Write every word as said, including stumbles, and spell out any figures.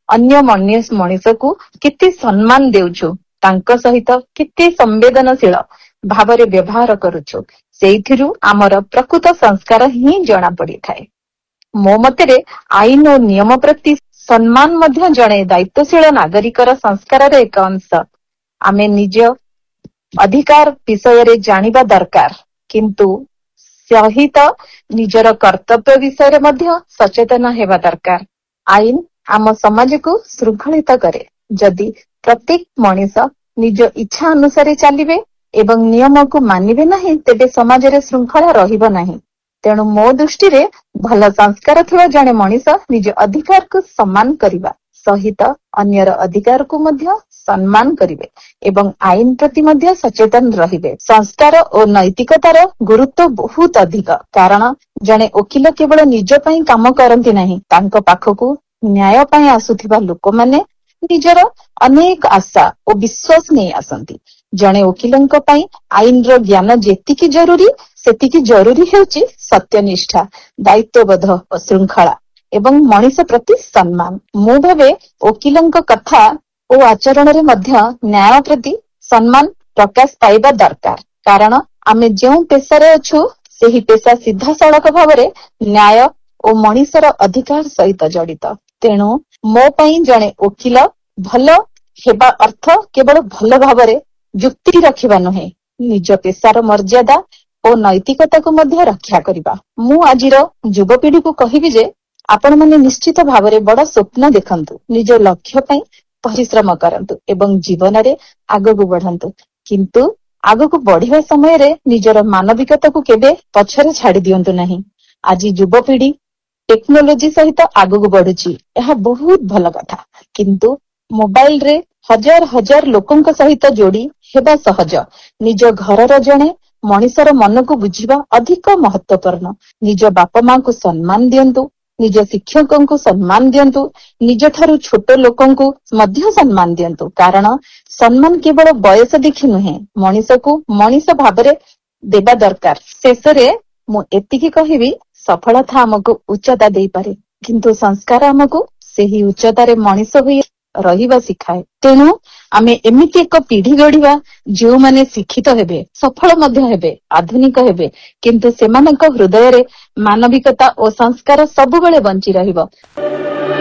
अन्य मनीष को केते सम्मान देउछु, तांको सहित केते संवेदनशील भावरे व्यवहार करुछु, सेइथिरु आमर प्रकृत संस्कार ही जणा पड़ी थाए। मो मतरे आईन और नियम प्रति सम्मान मध्य जणे दायित्वशील नागरिकर संस्कार एक अंश। आमे निज अधिकार विषय रे जानिबा दरकार, किंतु सहित निजर कर्तव्य विषय मध्य सचेतन हेबा दरकार। आईन आम समाज को श्रृंखलित करे। जदि प्रत्येक मनीष निज इच्छा अनुसार चलिबे एवं नियम को मानिबे नहीं, तेबे समाज रे श्रृंखला रहिबो नहीं। तेणु मो दृष्टि रे भल संस्कार थिबा जणे मनीष निज अधिकार को सम्मान करिबा सहित अन्यर अधिकार को मध्य सम्मान करिवे एवं आईन प्रति मध्य सचेतन रहिबे। संस्कार और नैतिकतार गुरुत्व बहुत अधिक, कारण जणे वकील केवल निज पई काम करंती नहीं, तांको पाखकू न्याय पई आसुथिबा लोक माने निजर अनेक आशा और विश्वास नहीं आसंती। जणे वकीलंक पई आईन रो ज्ञान जेतिकी जरूरी, सेतिकी जरूरी हेउची सत्यनिष्ठा, दायित्वबोध और श्रृंखला एवं मनीष प्रति सम्मान। मु भावे वकीलंक कथा और आचरण रे मध्य न्याय प्रति सम्मान प्रकाश पाइबा दरकार, कारण आमे जो पेशा रे अछु सेही पेशा सीधा सड़क भावरे न्याय और मनीषर अधिकार सहित जड़ित। तेणु मो पई जणे वकील भल हेबा अर्थ केवल भल भावरे जुक्ति रखिबा नहे, निज पेशार मर्यादा और नैतिकता को मध्य रक्षा करिबा। मु आजिर युवपीढ़ी को कहिबी जे आपण माने निश्चित भावरे बड़ स्वप्न देखंतु, निज लक्ष्य पई परिश्रम करंतु एवं जीवन रे आगकु बढ़ंतु, किंतु आगकु बढ़िबा समय रे निजर मानविकता को केबे पछरे छाड़ी दियंतु नहीं। आज युवपीढ़ी टेक्नोलोजी सहित आगकु बढ़ुची, यह बहुत भल कथा, किंतु मोबाइल रे हजार हजार लोकंक सहित जोड़ी हेबा सहज। निज घरर जणे मनीषर मन को बुझिबा अधिक महत्वपूर्ण। निज बापा माँ को सम्मान दियंतु, निज शिक्षकों को सम्मान दियंतु, निज ठारू छोट लोकों को मध्य सम्मान दियंतु, कारण सम्मान केवल बयस देखि नुहे, मनीष को मनीष भावरे देबा दरकार। शेषरे मु एतिकी कहिबी, सफलता हमको उच्चता देई पारे, किंतु संस्कार हमको सेही उच्चतारे मनीष होई रहिबा सिखाए। तेणु आमे एमिति एक पीढ़ी गढ़िबा जो माने शिक्षित हेबे, सफल मध्य हेबे, आधुनिक हेबे, किंतु सेमानक हृदय रे मानविकता और संस्कार सबुबेले बंची रहिबो।